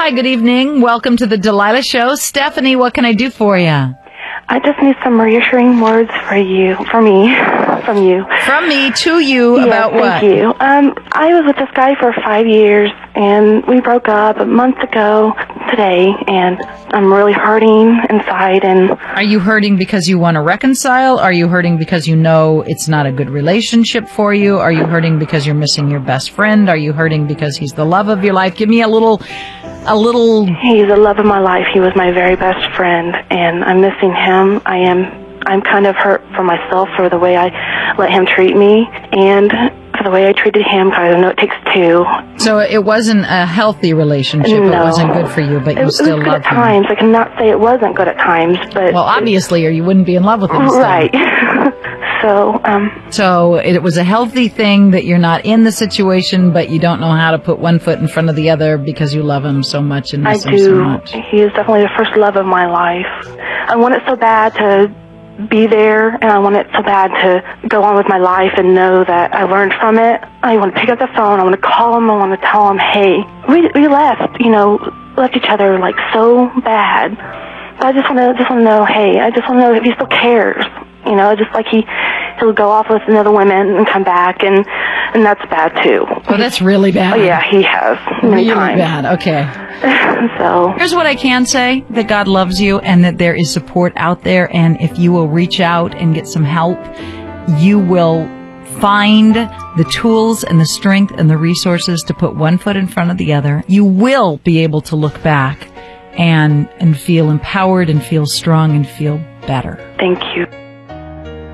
Hi, good evening. Welcome to the Delilah Show. Stephanie, what can I do for you? I just need some reassuring words from you. From me to you about what? Thank you. I was with this guy for 5 years, and we broke up a month ago today, and I'm really hurting inside. And are you hurting because you want to reconcile? Are you hurting because you know it's not a good relationship for you? Are you hurting because you're missing your best friend? Are you hurting because he's the love of your life? Give me a little... He's the love of my life. He was my very best friend, and I'm missing him. I'm kind of hurt for myself for the way I let him treat me, and for the way I treated him, because I know it takes two. So it wasn't a healthy relationship. No. It wasn't good for you, but you still love him. It was good at times. I cannot say it wasn't good at times, but... Well, obviously, or you wouldn't be in love with him still. Right. So it was a healthy thing that you're not in the situation, but you don't know how to put one foot in front of the other because you love him so much and miss him so much. He is definitely the first love of my life. I want it so bad to be there, and I want it so bad to go on with my life and know that I learned from it. I want to pick up the phone. I want to call him. I want to tell him, hey, we left each other like so bad. But I just want to know, hey, I just want to know if he still cares. You know, just like he'll go off with another woman and come back, and that's bad too. Oh, that's really bad. Oh yeah, he has many really times. Bad. Okay. So here's what I can say: that God loves you, and that there is support out there. And if you will reach out and get some help, you will find the tools and the strength and the resources to put one foot in front of the other. You will be able to look back and feel empowered and feel strong and feel better. Thank you.